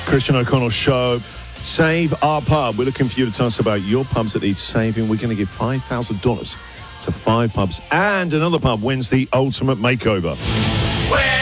Christian O'Connell Show. Save Our Pub. We're looking for you to tell us about your pubs that need saving. We're going to give $5,000 to 5 pubs. And another pub wins the ultimate makeover.